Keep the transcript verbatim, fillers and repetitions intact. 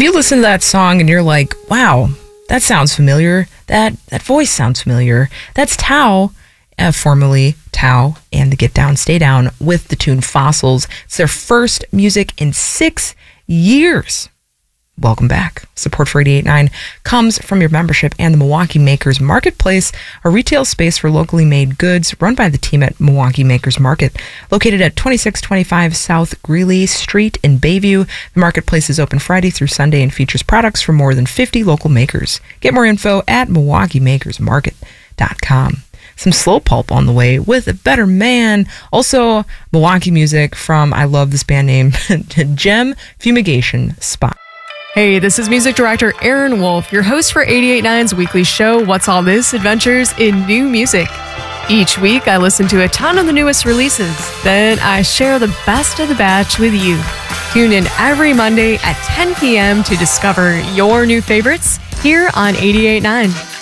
you listen to that song and you're like, wow, that sounds familiar. That that voice sounds familiar. That's Tao, uh, formerly Tao and the Get Down, Stay Down with the tune Fossils. It's their first music in six years. Welcome back. Support for eighty-eight point nine comes from your membership and the Milwaukee Makers Marketplace, a retail space for locally made goods run by the team at Milwaukee Makers Market. Located at twenty-six twenty-five South Greeley Street in Bayview, the marketplace is open Friday through Sunday and features products from more than fifty local makers. Get more info at milwaukee makers market dot com. Some slow pulp on the way with a better man. Also, Milwaukee music from, I love this band name, Gem Fumigation Spot. Hey, this is music director Aaron Wolf, your host for eighty-eight point nine's weekly show, What's All This? Adventures in New Music. Each week, I listen to a ton of the newest releases. Then I share the best of the batch with you. Tune in every Monday at ten p.m. to discover your new favorites here on eighty-eight point nine.